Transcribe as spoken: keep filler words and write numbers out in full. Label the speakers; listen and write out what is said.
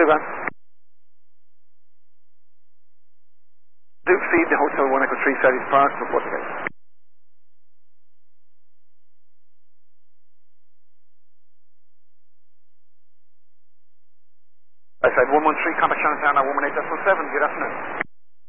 Speaker 1: do that. Do feed the Hotel one Echo three Sadie's Park for forty days. I said one one three, contact Shannon Town, one one eight decimal seven, good afternoon.